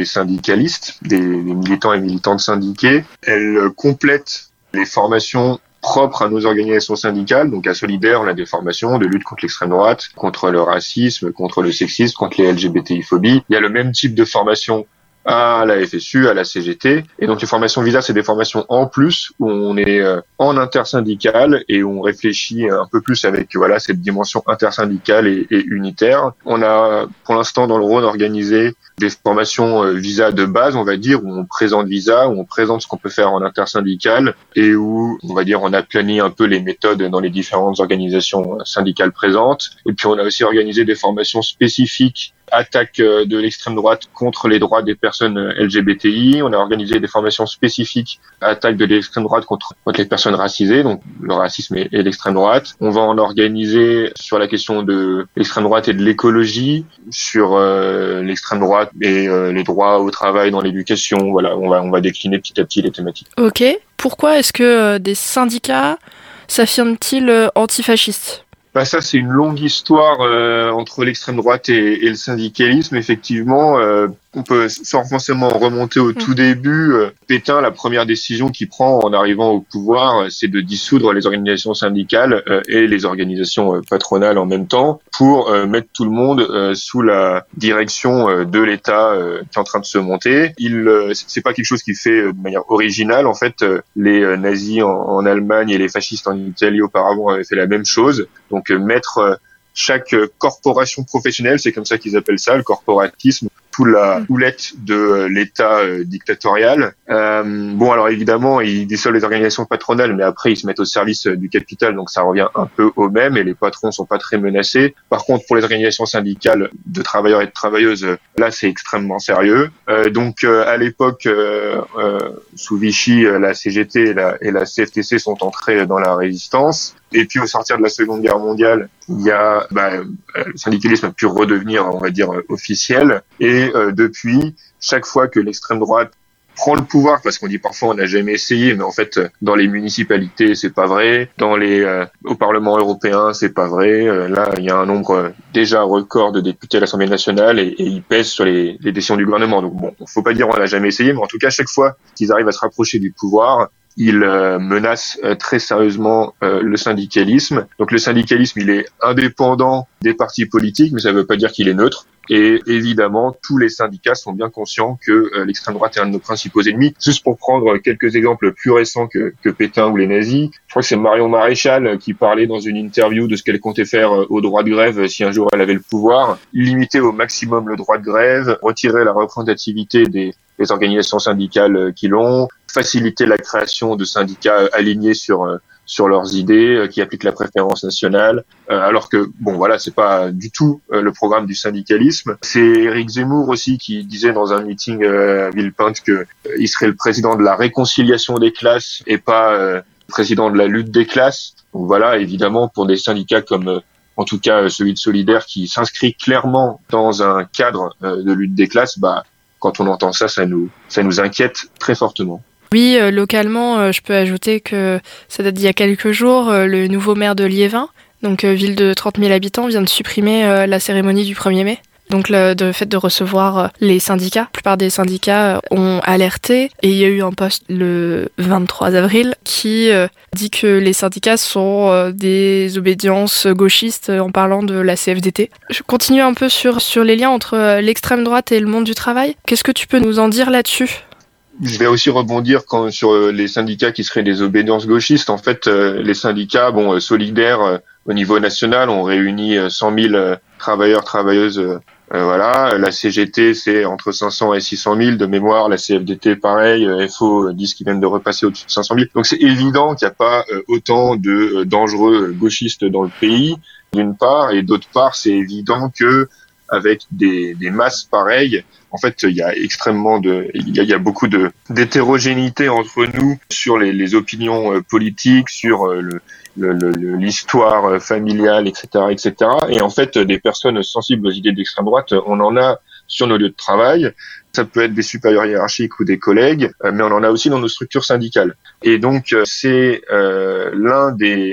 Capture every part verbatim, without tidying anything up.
des syndicalistes, des, des militants et militantes syndiqués. Elle complète les formations propres à nos organisations syndicales. Donc à Solidaire, on a des formations de lutte contre l'extrême droite, contre le racisme, contre le sexisme, contre les L G B T I-phobies. Il y a le même type de formation à la F S U, à la C G T. Et donc les formations Visa, c'est des formations en plus où on est euh, en intersyndical et où on réfléchit un peu plus avec voilà cette dimension intersyndicale et, et unitaire. On a pour l'instant dans le Rhône organisé des formations euh, Visa de base, on va dire, où on présente Visa, où on présente ce qu'on peut faire en intersyndical et où, on va dire, on a plané un peu les méthodes dans les différentes organisations syndicales présentes. Et puis on a aussi organisé des formations spécifiques attaque de l'extrême droite contre les droits des personnes L G B T I. On a organisé des formations spécifiques attaque de l'extrême droite contre, contre les personnes racisées, donc le racisme et, et l'extrême droite. On va en organiser sur la question de l'extrême droite et de l'écologie, sur euh, l'extrême droite et euh, les droits au travail dans l'éducation. Voilà, on va on va décliner petit à petit les thématiques. Ok. Pourquoi est-ce que euh, des syndicats s'affirment-ils euh, antifascistes ? Bah ça, c'est une longue histoire euh, entre l'extrême droite et, et le syndicalisme. Effectivement, euh, on peut sans forcément remonter au tout début. Euh, Pétain, la première décision qu'il prend en arrivant au pouvoir, c'est de dissoudre les organisations syndicales euh, et les organisations euh, patronales en même temps pour euh, mettre tout le monde euh, sous la direction euh, de l'État euh, qui est en train de se monter. Il, euh, c'est pas quelque chose qu'il fait euh, de manière originale. En fait, euh, les euh, nazis en, en Allemagne et les fascistes en Italie auparavant avaient fait la même chose. Donc euh, mettre euh, chaque euh, corporation professionnelle, c'est comme ça qu'ils appellent ça, le corporatisme, sous la houlette de euh, l'État euh, dictatorial. Euh, bon, alors évidemment, ils dissolvent les organisations patronales, mais après ils se mettent au service euh, du capital, donc ça revient un peu au même, et les patrons sont pas très menacés. Par contre, pour les organisations syndicales de travailleurs et de travailleuses, euh, là c'est extrêmement sérieux. Euh, donc euh, à l'époque, euh, euh, sous Vichy, euh, la C G T et la, et la C F T C sont entrées dans la résistance. Et puis au sortir de la Seconde Guerre mondiale, il y a bah, le syndicalisme a pu redevenir, on va dire, officiel. Et euh, depuis, chaque fois que l'extrême droite prend le pouvoir, parce qu'on dit parfois on n'a jamais essayé, mais en fait dans les municipalités c'est pas vrai, dans les euh, au Parlement européen c'est pas vrai. Euh, là il y a un nombre euh, déjà record de députés à l'Assemblée nationale et, et ils pèsent sur les, les décisions du gouvernement. Donc bon, faut pas dire on n'a jamais essayé, mais en tout cas chaque fois qu'ils arrivent à se rapprocher du pouvoir, il euh, menace euh, très sérieusement euh, le syndicalisme. Donc le syndicalisme, il est indépendant des partis politiques, mais ça ne veut pas dire qu'il est neutre. Et évidemment, tous les syndicats sont bien conscients que euh, l'extrême droite est un de nos principaux ennemis. Juste pour prendre quelques exemples plus récents que, que Pétain ou les nazis, je crois que c'est Marion Maréchal qui parlait dans une interview de ce qu'elle comptait faire au droit de grève si un jour elle avait le pouvoir. Limiter au maximum le droit de grève, retirer la représentativité des, des organisations syndicales qui l'ont, faciliter la création de syndicats alignés sur sur leurs idées, qui appliquent la préférence nationale, euh, alors que bon voilà, c'est pas du tout euh, le programme du syndicalisme. C'est Éric Zemmour aussi qui disait dans un meeting euh, à Villepinte que euh, il serait le président de la réconciliation des classes et pas euh, président de la lutte des classes. Donc voilà, évidemment pour des syndicats comme euh, en tout cas celui de Solidaire qui s'inscrit clairement dans un cadre euh, de lutte des classes, bah quand on entend ça, ça nous ça nous inquiète très fortement. Oui, euh, localement, euh, je peux ajouter que ça date d'il y a quelques jours, euh, le nouveau maire de Liévin, donc euh, ville de trente mille habitants, vient de supprimer euh, la cérémonie du premier mai. Donc le, le fait de recevoir euh, les syndicats, la plupart des syndicats euh, ont alerté et il y a eu un post le vingt-trois avril qui euh, dit que les syndicats sont euh, des obédiences gauchistes euh, en parlant de la C F D T. Je continue un peu sur, sur les liens entre euh, l'extrême droite et le monde du travail. Qu'est-ce que tu peux nous en dire là-dessus ? Je vais aussi rebondir quand, sur les syndicats qui seraient des obédiences gauchistes. En fait, euh, les syndicats, bon, euh, solidaires euh, au niveau national, ont réuni euh, cent mille euh, travailleurs, travailleuses. Euh, euh, voilà, la C G T, c'est entre cinq cents et six cent mille de mémoire. La C F D T, pareil. Euh, F O disent qu'ils viennent de repasser au-dessus de cinq cent mille. Donc c'est évident qu'il n'y a pas euh, autant de euh, dangereux gauchistes dans le pays, d'une part, et d'autre part, c'est évident que avec des, des masses pareilles, en fait, il y a extrêmement de, il y a, il y a beaucoup de d'hétérogénéité entre nous sur les, les opinions euh, politiques, sur euh, le, le, le, l'histoire euh, familiale, et cetera, et cetera. Et en fait, des personnes sensibles aux idées d'extrême droite, on en a sur nos lieux de travail. Ça peut être des supérieurs hiérarchiques ou des collègues, euh, mais on en a aussi dans nos structures syndicales. Et donc, euh, c'est euh, l'un des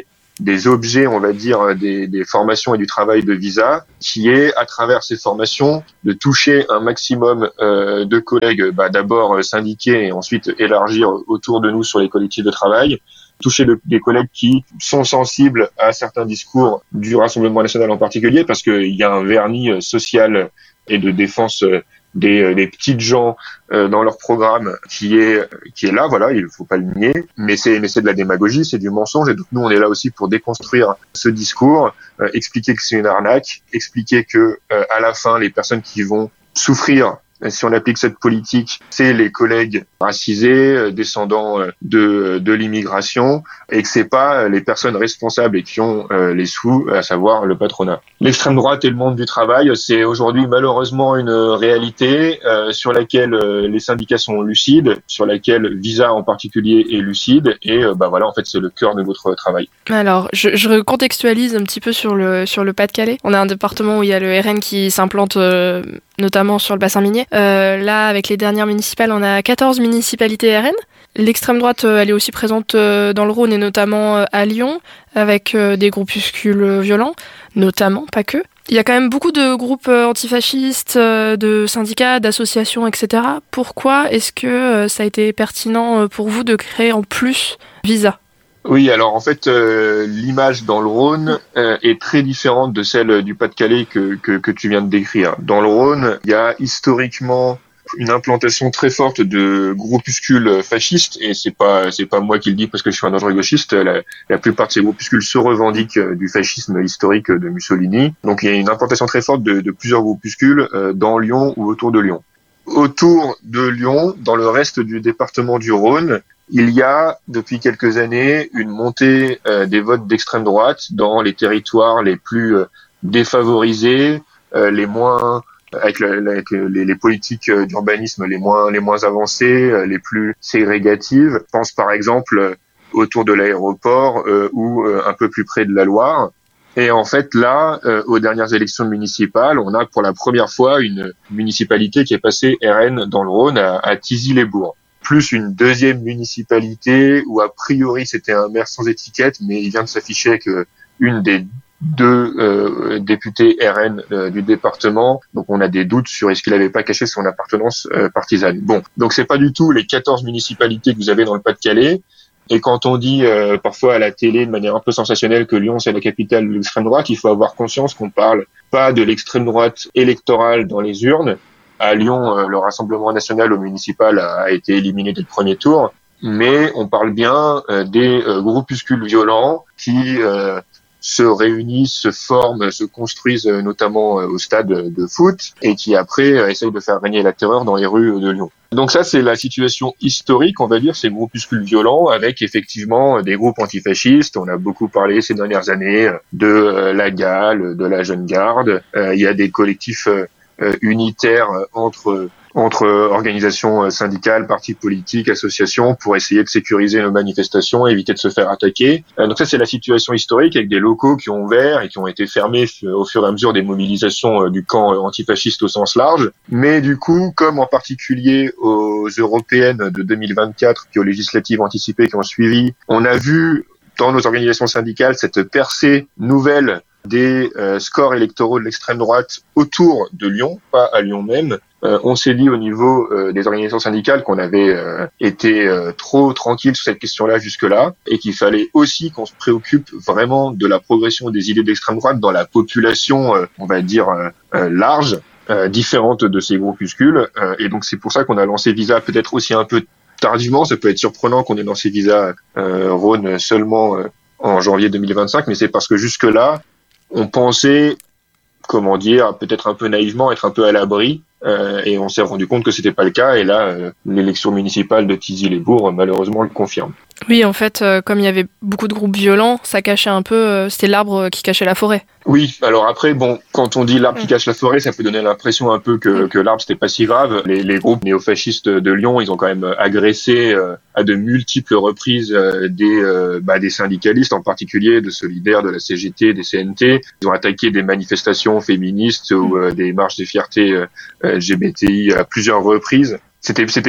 des objets, on va dire, des, des formations et du travail de Visa, qui est, à travers ces formations, de toucher un maximum euh, de collègues, bah, d'abord syndiqués et ensuite élargir autour de nous sur les collectifs de travail, toucher le, des collègues qui sont sensibles à certains discours du Rassemblement national en particulier, parce qu'il y a un vernis social et de défense des, des petites gens euh, dans leur programme qui est qui est là, voilà, il faut pas le nier, mais c'est mais c'est de la démagogie, c'est du mensonge, et donc nous on est là aussi pour déconstruire ce discours, euh, expliquer que c'est une arnaque, expliquer que euh, à la fin les personnes qui vont souffrir si on applique cette politique, c'est les collègues racisés, euh, descendants euh, de de l'immigration, et que c'est pas les personnes responsables et qui ont euh, les sous, à savoir le patronat. L'extrême droite et le monde du travail, c'est aujourd'hui malheureusement une réalité euh, sur laquelle euh, les syndicats sont lucides, sur laquelle Visa en particulier est lucide, et euh, bah voilà, en fait, c'est le cœur de notre travail. Alors, je, je recontextualise un petit peu sur le sur le Pas-de-Calais. On a un département où il y a le R N qui s'implante euh, notamment sur le bassin minier. Euh, là, avec les dernières municipales, on a quatorze municipalités R N. L'extrême droite, elle est aussi présente dans le Rhône et notamment à Lyon, avec des groupuscules violents, notamment, pas que. Il y a quand même beaucoup de groupes antifascistes, de syndicats, d'associations, et cetera. Pourquoi est-ce que ça a été pertinent pour vous de créer en plus Visa ? Oui, alors en fait, euh, l'image dans le Rhône euh, est très différente de celle du Pas-de-Calais que, que, que tu viens de décrire. Dans le Rhône, il y a historiquement une implantation très forte de groupuscules fascistes, et c'est pas c'est pas moi qui le dis parce que je suis un andré-gauchiste. La, la plupart de ces groupuscules se revendiquent du fascisme historique de Mussolini. Donc il y a une implantation très forte de, de plusieurs groupuscules euh, dans Lyon ou autour de Lyon. Autour de Lyon, dans le reste du département du Rhône, il y a depuis quelques années une montée euh, des votes d'extrême droite dans les territoires les plus euh, défavorisés, euh, les moins avec, le, avec les, les politiques d'urbanisme les moins les moins avancées, les plus ségrégatives. Je pense par exemple autour de l'aéroport euh, ou euh, un peu plus près de la Loire. Et en fait là, euh, aux dernières élections municipales, on a pour la première fois une municipalité qui est passée R N dans le Rhône à, à Thizy-les-Bourgs. Plus une deuxième municipalité où a priori c'était un maire sans étiquette, mais il vient de s'afficher que une des deux euh, députés R N euh, du département, donc on a des doutes sur est-ce qu'il n'avait pas caché son appartenance euh, partisane. Bon, donc c'est pas du tout les quatorze municipalités que vous avez dans le Pas-de-Calais, et quand on dit euh, parfois à la télé de manière un peu sensationnelle que Lyon c'est la capitale de l'extrême droite, il faut avoir conscience qu'on parle pas de l'extrême droite électorale dans les urnes. À Lyon, euh, le Rassemblement national au municipal a, a été éliminé dès le premier tour, mais on parle bien euh, des euh, groupuscules violents qui euh, se réunissent, se forment, se construisent euh, notamment euh, au stade de foot, et qui après euh, essayent de faire régner la terreur dans les rues de Lyon. Donc ça, c'est la situation historique, on va dire, ces groupuscules violents, avec effectivement des groupes antifascistes. On a beaucoup parlé ces dernières années de euh, la GAL, de la Jeune Garde. Euh, il y a des collectifs euh, unitaires entre entre organisations syndicales, partis politiques, associations, pour essayer de sécuriser nos manifestations, éviter de se faire attaquer. Donc ça, c'est la situation historique, avec des locaux qui ont ouvert et qui ont été fermés au fur et à mesure des mobilisations du camp antifasciste au sens large. Mais du coup, comme en particulier aux européennes de deux mille vingt-quatre, puis aux législatives anticipées qui ont suivi, on a vu dans nos organisations syndicales cette percée nouvelle des euh, scores électoraux de l'extrême droite autour de Lyon, pas à Lyon même. Euh, on s'est dit au niveau euh, des organisations syndicales qu'on avait euh, été euh, trop tranquille sur cette question-là jusque-là, et qu'il fallait aussi qu'on se préoccupe vraiment de la progression des idées d'extrême droite dans la population, euh, on va dire, euh, euh, large, euh, différente de ces groupuscules. Euh, et donc c'est pour ça qu'on a lancé Visa peut-être aussi un peu tardivement. Ça peut être surprenant qu'on ait lancé Visa euh, Rhône seulement euh, en janvier deux mille vingt-cinq, mais c'est parce que jusque-là, on pensait, comment dire, peut-être un peu naïvement, être un peu à l'abri, euh, et on s'est rendu compte que c'était pas le cas, et là, euh, l'élection municipale de Thizy-les-Bourgs, malheureusement, le confirme. Oui, en fait, euh, comme il y avait beaucoup de groupes violents, ça cachait un peu, euh, c'était l'arbre qui cachait la forêt. Oui, alors après, bon, quand on dit l'arbre qui cache la forêt, ça peut donner l'impression un peu que, que l'arbre c'était pas si grave. Les, les groupes néofascistes de Lyon, ils ont quand même agressé euh, à de multiples reprises euh, des euh, bah, des syndicalistes, en particulier de Solidaires, de la C G T, des C N T. Ils ont attaqué des manifestations féministes ou euh, des marches des fiertés euh, L G B T I à plusieurs reprises. C'était c'était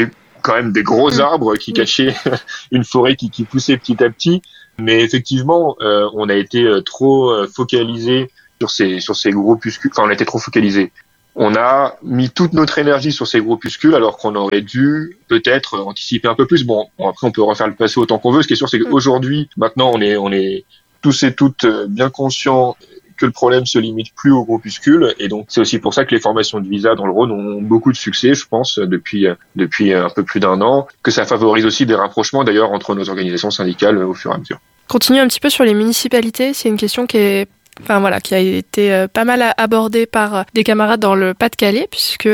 quand même des gros arbres qui cachaient une forêt qui, qui poussait petit à petit. Mais effectivement, euh, on a été trop focalisé sur ces sur ces groupuscules. Enfin, on a été trop focalisé. On a mis toute notre énergie sur ces groupuscules alors qu'on aurait dû peut-être anticiper un peu plus. Bon, bon après on peut refaire le passé autant qu'on veut. Ce qui est sûr, c'est qu'aujourd'hui, maintenant, on est on est tous et toutes bien conscients que le problème se limite plus aux groupuscules, et donc c'est aussi pour ça que les formations de visa dans le Rhône ont beaucoup de succès, je pense, depuis depuis un peu plus d'un an, que ça favorise aussi des rapprochements d'ailleurs entre nos organisations syndicales au fur et à mesure. Continue un petit peu sur les municipalités, c'est une question qui est Enfin voilà, qui a été pas mal abordée par des camarades dans le Pas-de-Calais, puisque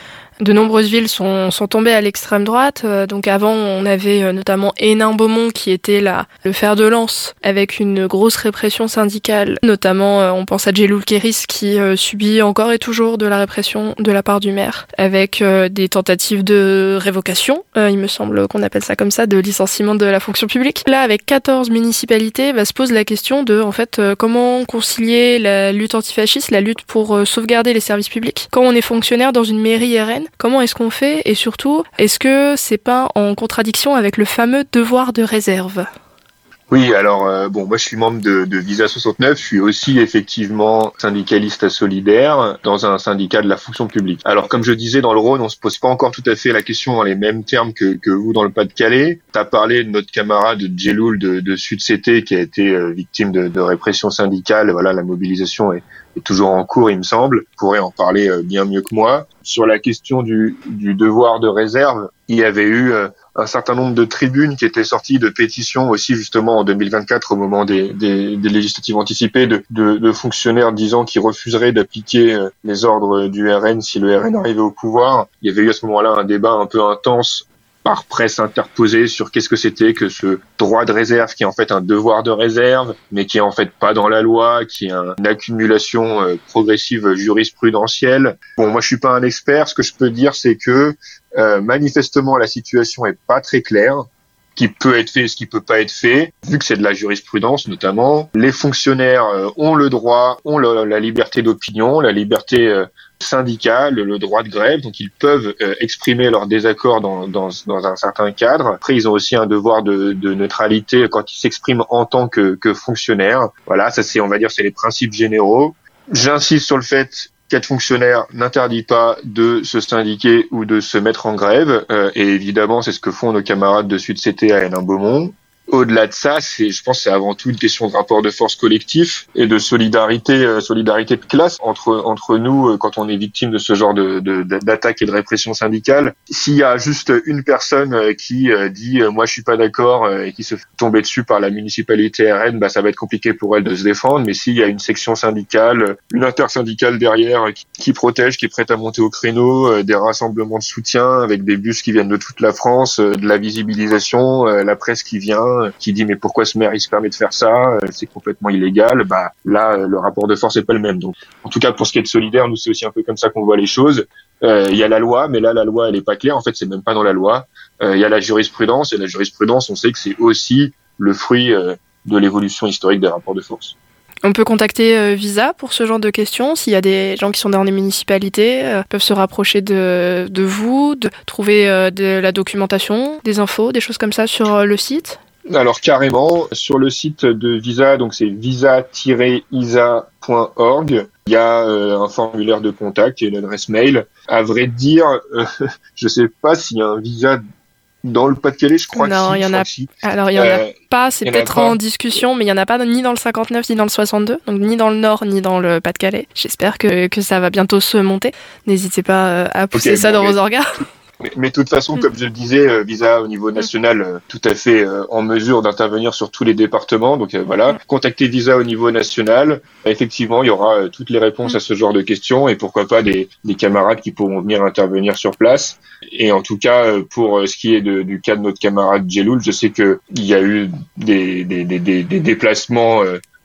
de nombreuses villes sont, sont tombées à l'extrême droite. Donc avant, on avait notamment Hénin-Beaumont qui était là, le fer de lance, avec une grosse répression syndicale. Notamment, on pense à Djeloul-Kéris qui euh, subit encore et toujours de la répression de la part du maire, avec euh, des tentatives de révocation, euh, il me semble qu'on appelle ça comme ça, de licenciement de la fonction publique. Là, avec quatorze municipalités, bah, se pose la question de, en fait, euh, comment concilier la lutte antifasciste, la lutte pour euh, sauvegarder les services publics, quand on est fonctionnaire dans une mairie R N. Comment est-ce qu'on fait? Et surtout, est-ce que c'est pas en contradiction avec le fameux devoir de réserve? Oui, alors euh, bon, moi je suis membre de, de Visa soixante-neuf, je suis aussi effectivement syndicaliste solidaire dans un syndicat de la fonction publique. Alors comme je disais, dans le Rhône, on se pose pas encore tout à fait la question dans les mêmes termes que, que vous dans le Pas-de-Calais. Tu as parlé de notre camarade Djeloul de, de Sud C T qui a été euh, victime de, de répression syndicale. Voilà, la mobilisation est, est toujours en cours, il me semble. Je pourrais en parler euh, bien mieux que moi. Sur la question du, du devoir de réserve, il y avait eu euh, un certain nombre de tribunes qui étaient sorties, de pétitions aussi justement en deux mille vingt-quatre au moment des, des, des législatives anticipées, de, de, de fonctionnaires disant qu'ils refuseraient d'appliquer euh, les ordres du R N si le R N arrivait au pouvoir. Il y avait eu à ce moment-là un débat un peu intense par presse interposée sur qu'est-ce que c'était que ce droit de réserve qui est en fait un devoir de réserve, mais qui est en fait pas dans la loi, qui est une accumulation euh, progressive jurisprudentielle. Bon, moi je suis pas un expert, ce que je peux dire c'est que euh, manifestement la situation est pas très claire, ce qui peut être fait et ce qui peut pas être fait, vu que c'est de la jurisprudence notamment. Les fonctionnaires euh, ont le droit, ont le, la liberté d'opinion, la liberté euh, syndicale, le droit de grève, donc ils peuvent euh, exprimer leur désaccord dans, dans, dans un certain cadre. Après, ils ont aussi un devoir de, de neutralité quand ils s'expriment en tant que, que fonctionnaires. Voilà, ça c'est, on va dire, c'est les principes généraux. J'insiste sur le fait qu'être fonctionnaire n'interdit pas de se syndiquer ou de se mettre en grève, euh, et évidemment, c'est ce que font nos camarades de Sud C T à Hénin-Beaumont. Au-delà de ça, c'est, je pense, que c'est avant tout une question de rapport de force collectif et de solidarité, euh, solidarité de classe entre entre nous euh, quand on est victime de ce genre de, de d'attaque et de répression syndicale. S'il y a juste une personne euh, qui euh, dit euh, moi je suis pas d'accord euh, et qui se fait tomber dessus par la municipalité R N, bah ça va être compliqué pour elle de se défendre. Mais s'il y a une section syndicale, une intersyndicale derrière euh, qui, qui protège, qui est prête à monter au créneau, euh, des rassemblements de soutien avec des bus qui viennent de toute la France, euh, de la visibilisation, euh, la presse qui vient, qui dit mais pourquoi ce maire il se permet de faire ça, c'est complètement illégal, bah là le rapport de force est pas le même. Donc en tout cas pour ce qui est de solidaire, nous c'est aussi un peu comme ça qu'on voit les choses. Il euh, y a la loi, mais là la loi elle est pas claire, en fait c'est même pas dans la loi. Il euh, y a la jurisprudence, et la jurisprudence on sait que c'est aussi le fruit euh, de l'évolution historique des rapports de force. On peut contacter euh, Visa pour ce genre de questions. S'il y a des gens qui sont dans les municipalités, euh, peuvent se rapprocher de, de vous, de trouver euh, de la documentation, des infos, des choses comme ça sur euh, le site. Alors carrément, sur le site de Visa, donc c'est visa tiret isa point org, il y a euh, un formulaire de contact et une adresse mail. À vrai dire, euh, je sais pas s'il y a un visa dans le Pas-de-Calais, je crois non, que si. Il y en a... Si. Alors il y en euh, a pas, c'est peut-être en discussion, mais il y en a pas ni dans le cinquante-neuf ni dans le soixante-deux, donc ni dans le Nord ni dans le Pas-de-Calais. J'espère que que ça va bientôt se monter. N'hésitez pas à pousser okay, ça bon, dans mais... vos organes. Mais, mais de toute façon, comme je le disais, euh, Visa au niveau national, euh, tout à fait euh, en mesure d'intervenir sur tous les départements. Donc euh, voilà, contactez Visa au niveau national. Effectivement, il y aura euh, toutes les réponses à ce genre de questions et pourquoi pas des, des camarades qui pourront venir intervenir sur place. Et en tout cas, euh, pour ce qui est de, du cas de notre camarade Djeloul, je sais que il y a eu des, des, des, des, des déplacements euh,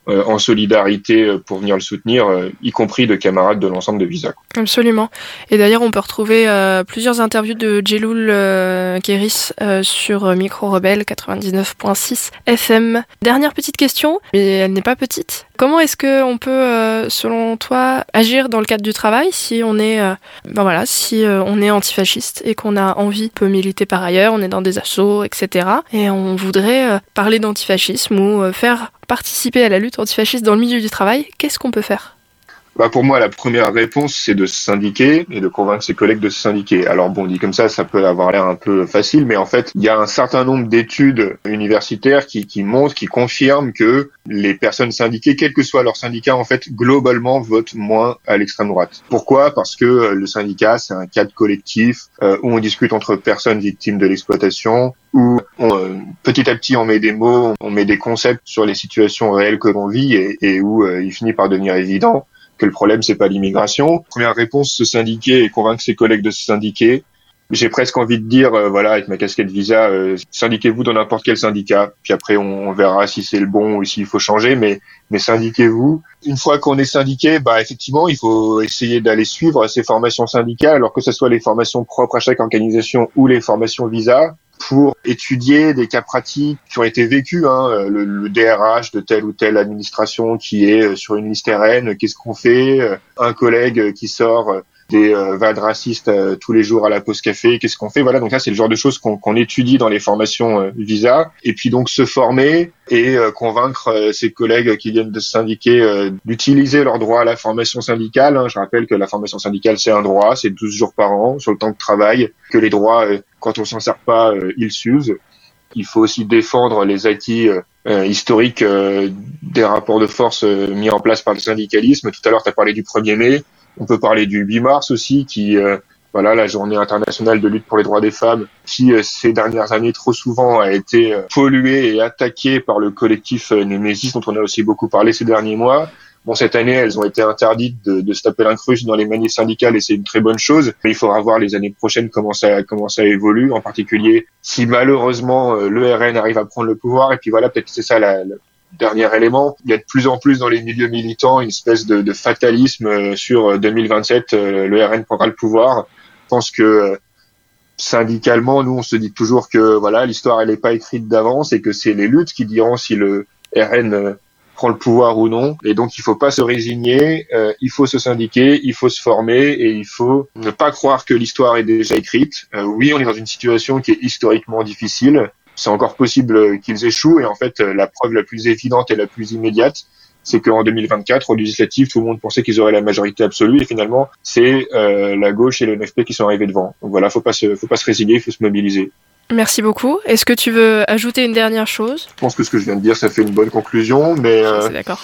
euh, en solidarité euh, pour venir le soutenir, euh, y compris de camarades de l'ensemble de Visa. Absolument. Et d'ailleurs, on peut retrouver euh, plusieurs interviews de Djeloul euh, Guéris euh, sur Micro Rebelle quatre-vingt-dix-neuf virgule six F M. Dernière petite question, mais elle n'est pas petite. Comment est-ce qu'on peut, euh, selon toi, agir dans le cadre du travail si on est, euh, ben voilà, si euh, on est antifasciste et qu'on a envie, peut militer par ailleurs, on est dans des assos, et cetera. Et on voudrait euh, parler d'antifascisme ou euh, faire participer à la lutte antifasciste dans le milieu du travail, qu'est-ce qu'on peut faire ? Bah pour moi, la première réponse, c'est de se syndiquer et de convaincre ses collègues de se syndiquer. Alors bon, dit comme ça, ça peut avoir l'air un peu facile, mais en fait, il y a un certain nombre d'études universitaires qui, qui montrent, qui confirment que les personnes syndiquées, quel que soit leur syndicat, en fait, globalement, votent moins à l'extrême droite. Pourquoi ? Parce que le syndicat, c'est un cadre collectif euh, où on discute entre personnes victimes de l'exploitation, où on, euh, petit à petit on met des mots, on met des concepts sur les situations réelles que l'on vit et, et où euh, il finit par devenir évident que le problème, c'est pas l'immigration. Première réponse, se syndiquer et convaincre ses collègues de se syndiquer. J'ai presque envie de dire, euh, voilà, avec ma casquette Visa, euh, syndiquez-vous dans n'importe quel syndicat. Puis après, on, on verra si c'est le bon ou s'il faut changer, mais, mais syndiquez-vous. Une fois qu'on est syndiqué, bah effectivement, il faut essayer d'aller suivre ces formations syndicales, alors que ce soit les formations propres à chaque organisation ou les formations Visa, pour étudier des cas pratiques qui ont été vécus, hein, le, le D R H de telle ou telle administration qui est sur une liste R N, qu'est-ce qu'on fait ? Un collègue qui sort des euh, vannes racistes euh, tous les jours à la pause café, qu'est-ce qu'on fait ? Voilà, donc là c'est le genre de choses qu'on, qu'on étudie dans les formations euh, Visa, et puis donc se former et euh, convaincre euh, ses collègues qui viennent de se syndiquer euh, d'utiliser leur droit à la formation syndicale. Hein. Je rappelle que la formation syndicale c'est un droit, c'est douze jours par an sur le temps de travail, que les droits, euh, quand on s'en sert pas, euh, ils s'usent. Il faut aussi défendre les acquis euh, euh, historiques euh, des rapports de force euh, mis en place par le syndicalisme. Tout à l'heure, tu as parlé du premier mai. On peut parler du huit mars aussi, qui, euh, voilà, la journée internationale de lutte pour les droits des femmes, qui euh, ces dernières années trop souvent a été euh, polluée et attaquée par le collectif euh, Némésis, dont on a aussi beaucoup parlé ces derniers mois. Bon, cette année, elles ont été interdites de, de se taper l'incruste dans les manifs syndicales et c'est une très bonne chose. Mais il faudra voir les années prochaines comment ça, comment ça évolue, en particulier si malheureusement euh, l'E R N arrive à prendre le pouvoir. Et puis voilà, peut-être que c'est ça la, la dernier élément. Il y a de plus en plus dans les milieux militants une espèce de, de fatalisme euh, sur deux mille vingt-sept, euh, l'E R N prendra le pouvoir. Je pense que euh, syndicalement, nous, on se dit toujours que voilà, l'histoire elle n'est pas écrite d'avance et que c'est les luttes qui diront si le R N euh, prend le pouvoir ou non. Et donc, il faut pas se résigner, euh, il faut se syndiquer, il faut se former et il faut ne pas croire que l'histoire est déjà écrite. Euh, oui, on est dans une situation qui est historiquement difficile. C'est encore possible qu'ils échouent. Et en fait, la preuve la plus évidente et la plus immédiate, c'est qu'en deux mille vingt-quatre, au législatif, tout le monde pensait qu'ils auraient la majorité absolue. Et finalement, c'est euh, la gauche et le N F P qui sont arrivés devant. Donc voilà, faut pas se, faut pas se résigner, il faut se mobiliser. Merci beaucoup. Est-ce que tu veux ajouter une dernière chose ? Je pense que ce que je viens de dire, ça fait une bonne conclusion. Mais euh, c'est d'accord.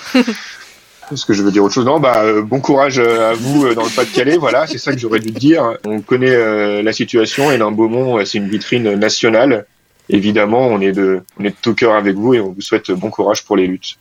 Est-ce que je veux dire autre chose ? Non, bah euh, bon courage à vous euh, dans le Pas-de-Calais. Voilà, c'est ça que j'aurais dû te dire. On connaît euh, la situation. Hénin Beaumont, euh, c'est une vitrine nationale. Évidemment, on est de, on est de tout cœur avec vous et on vous souhaite bon courage pour les luttes.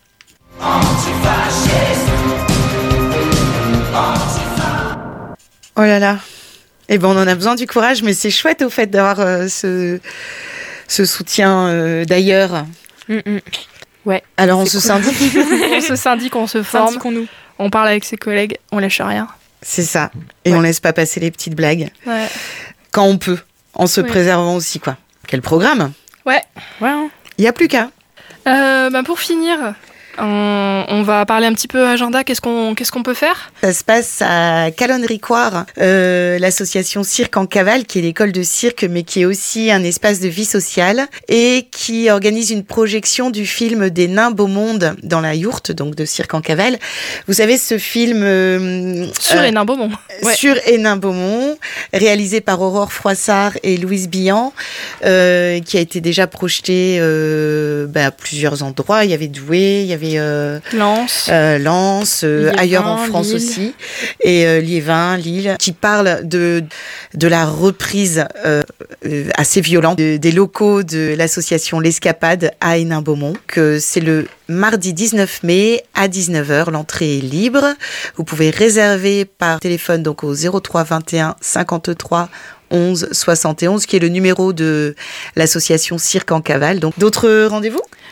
Oh là là. Eh ben, on en a besoin du courage, mais c'est chouette au fait d'avoir euh, ce, ce soutien euh, d'ailleurs. Mm-mm. Ouais. Alors on c'est se cool. syndique. on se syndique, on se forme, Syndiquons-nous. On parle avec ses collègues, on lâche rien. C'est ça. Et ouais. on laisse pas passer les petites blagues. Ouais. Quand on peut, en se ouais. préservant aussi, quoi. Quel programme ? Ouais. Ouais. Hein. Il y a plus qu'à. Euh, bah pour finir, on, on va parler un petit peu agenda. Qu'est-ce qu'on, qu'est-ce qu'on peut faire ? Ça se passe à Calonne-Ricoire, euh, l'association Cirque en Cavale, qui est l'école de cirque, mais qui est aussi un espace de vie sociale, et qui organise une projection du film des Nains Beau Monde dans la yourte, donc de Cirque en Cavale. Vous savez, ce film... Euh, sur euh, Hénin Beaumont. Ouais. Sur Hénin Beaumont, réalisé par Aurore Froissart et Louise Billan, euh, qui a été déjà projeté euh, bah, à plusieurs endroits. Il y avait Douai, il y avait Euh, Lens, euh, Lens euh, Liévin, ailleurs en France Lille. aussi, et euh, Liévin, Lille, qui parle de de la reprise euh, euh, assez violente de, des locaux de l'association L'Escapade à Hénin Beaumont. Que c'est le mardi dix-neuf mai à dix-neuf heures. L'entrée est libre. Vous pouvez réserver par téléphone donc au zéro trois vingt et un cinquante-trois onze soixante et onze, qui est le numéro de l'association Cirque en Cavale. Donc d'autres rendez-vous ?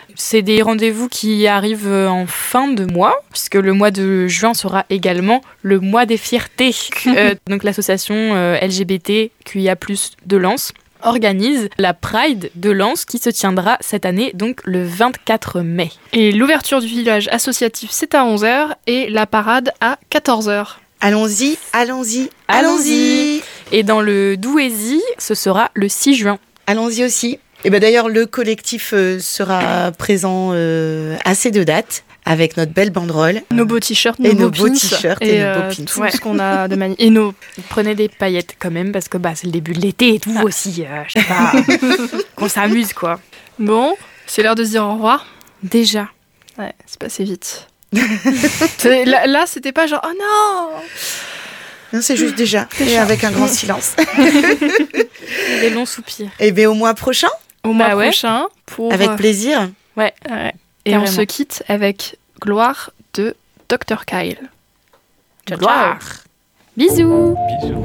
C'est des rendez-vous qui arrivent en fin de mois, puisque le mois de juin sera également le mois des fiertés. euh, donc l'association euh, L G B T Q I A plus, de Lens organise la Pride de Lens qui se tiendra cette année, donc le vingt-quatre mai. Et l'ouverture du village associatif, c'est à onze heures et la parade à quatorze heures. Allons-y, allons-y, allons-y, Allons-y. Et dans le Douaisis, ce sera le six juin. Allons-y aussi. Et ben d'ailleurs, le collectif euh, sera présent euh, à ces deux dates avec notre belle banderole. Nos beaux t-shirts, et nos, nos beaux beaux pins, t-shirts et, et nos euh, beaux pins. tout ce qu'on a de magnifique. Et nos... Prenez des paillettes quand même, parce que bah, c'est le début de l'été et tout ah. aussi. Euh, je sais pas, qu'on s'amuse quoi. Bon, c'est l'heure de se dire au revoir. Déjà. Ouais, c'est passé vite. c'est, là, là, c'était pas genre « Oh non !» Non, c'est juste déjà, déjà. Et avec un grand silence. Les longs soupirs. Et bien au mois prochain. Au mois bah ouais. prochain. Pour... Avec plaisir. Ouais. ouais. Et Carrément. On se quitte avec Gloire de docteur Kyle. Ciao, Gloire. Ciao. Bisous. Bisous.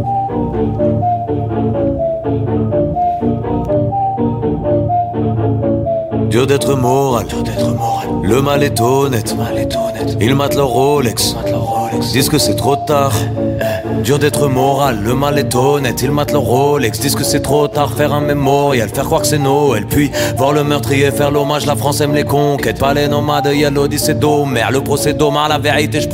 Dur d'être moral, dur d'être moral. Le mal est honnête, mal est honnête. Ils matent leur Rolex, matent leur Rolex. Disent que c'est trop tard. Dur d'être moral, le mal est honnête. Ils matent leur Rolex, disent que c'est trop tard. Faire un mémorial, faire croire que c'est Noël. Puis voir le meurtrier faire l'hommage. La France aime les conquêtes, pas les nomades. Y'a l'Odyssée d'Homère, le procès d'Omar, la vérité.